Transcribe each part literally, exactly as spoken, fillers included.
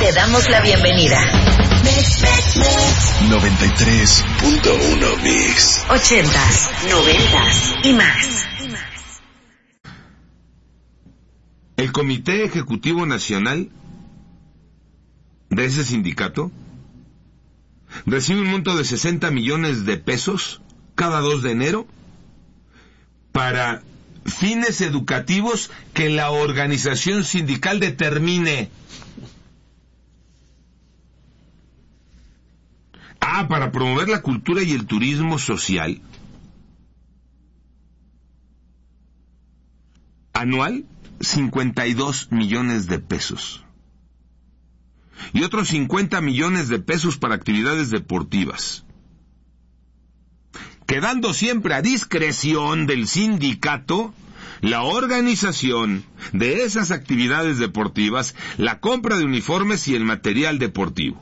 Te damos la bienvenida. noventa y tres punto uno Mix. Ochentas, noventas y más. El Comité Ejecutivo Nacional de ese sindicato recibe un monto de sesenta millones de pesos cada dos de enero para fines educativos que la organización sindical determine. Ah, para promover la cultura y el turismo social. Anual, cincuenta y dos millones de pesos. Y otros cincuenta millones de pesos para actividades deportivas. Quedando siempre a discreción del sindicato la organización de esas actividades deportivas, la compra de uniformes y el material deportivo.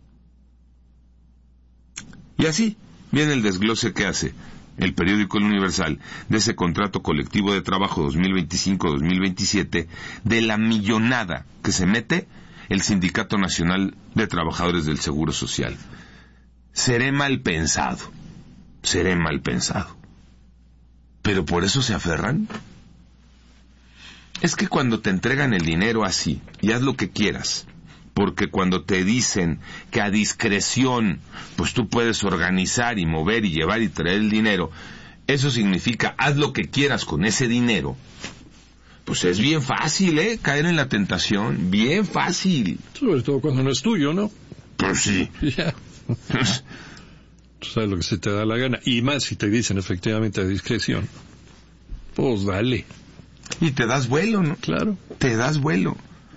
Y así viene el desglose que hace el periódico El Universal de ese contrato colectivo de trabajo dos mil veinticinco dos mil veintisiete, de la millonada que se mete el Sindicato Nacional de Trabajadores del Seguro Social. Seré mal pensado, seré mal pensado. ¿Pero por eso se aferran? Es que cuando te entregan el dinero así, y haz lo que quieras, porque cuando te dicen que a discreción, pues tú puedes organizar y mover y llevar y traer el dinero, eso significa haz lo que quieras con ese dinero, pues es bien fácil, ¿eh? Caer en la tentación, bien fácil. Sobre todo cuando no es tuyo, ¿no? Pues sí. Ya. Tú sabes lo que se te da la gana. Y más si te dicen efectivamente a discreción. Pues dale. Y te das vuelo, ¿no? Claro. Te das vuelo.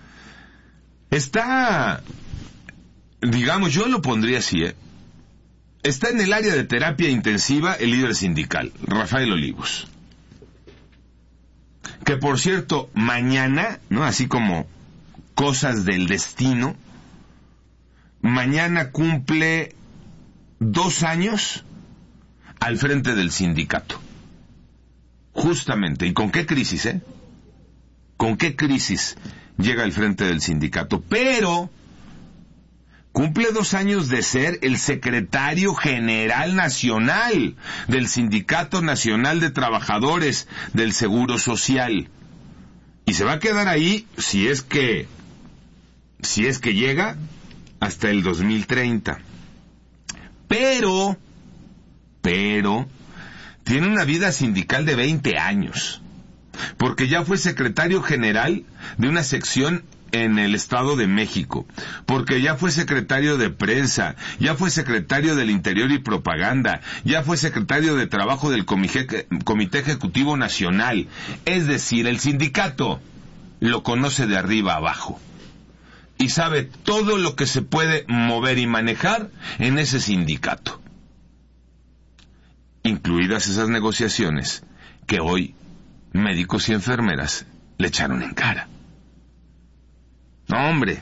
Está, digamos, yo lo pondría así, ¿eh? Está en el área de terapia intensiva el líder sindical, Rafael Olivos. Que por cierto, mañana, ¿no? Así como cosas del destino, mañana cumple dos años al frente del sindicato. Justamente. ¿Y con qué crisis, eh? ¿Con qué crisis llega al frente del sindicato? Pero cumple dos años de ser el secretario general nacional del Sindicato Nacional de Trabajadores del Seguro Social. Y se va a quedar ahí, si es que, si es que llega, hasta el dos mil treinta. Pero, pero, tiene una vida sindical de veinte años. Porque ya fue secretario general de una sección en el Estado de México, porque ya fue secretario de prensa, ya fue secretario del Interior y Propaganda, ya fue secretario de Trabajo del Comité, Comité Ejecutivo Nacional. Es decir, el sindicato lo conoce de arriba a abajo y sabe todo lo que se puede mover y manejar en ese sindicato, incluidas esas negociaciones que hoy médicos y enfermeras le echaron en cara. No, hombre.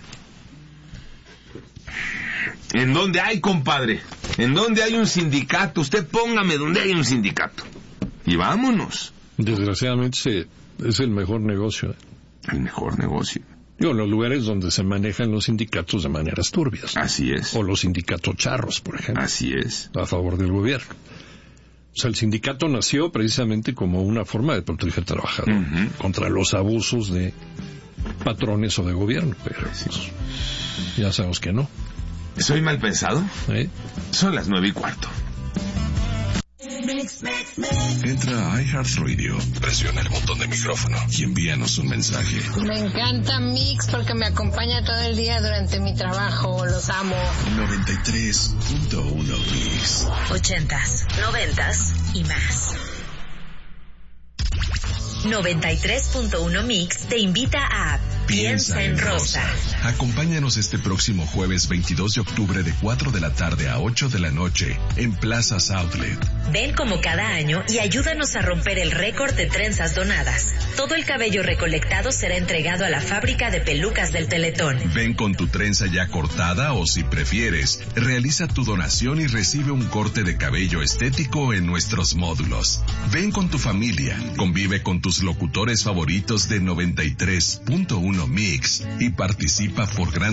¿En dónde hay, compadre? ¿En dónde hay un sindicato? Usted póngame donde hay un sindicato. Y vámonos. Desgraciadamente se, es el mejor negocio. El mejor negocio. Digo, los lugares donde se manejan los sindicatos de maneras turbias. Así es. O los sindicatos charros, por ejemplo. Así es. A favor del gobierno. O sea, el sindicato nació precisamente como una forma de proteger al trabajador uh-huh. contra los abusos de patrones o de gobierno, pero sí. pues, ya sabemos que no. ¿Soy mal pensado? ¿Eh? Son las nueve y cuarto. Entra a iHeartRadio, presiona el botón de micrófono y envíanos un mensaje. Me encanta Mix porque me acompaña todo el día durante mi trabajo. Los amo. noventa y tres punto uno Mix. Ochentas, noventas y más. noventa y tres punto uno Mix te invita a Piensa en Rosa. Acompáñanos este próximo jueves veintidós de octubre de cuatro de la tarde a ocho de la noche en Plaza Outlet. Ven como cada año y ayúdanos a romper el récord de trenzas donadas. Todo el cabello recolectado será entregado a la fábrica de pelucas del Teletón. Ven con tu trenza ya cortada o, si prefieres, realiza tu donación y recibe un corte de cabello estético en nuestros módulos. Ven con tu familia, convive con tus locutores favoritos de noventa y tres punto uno Mix y participa por gran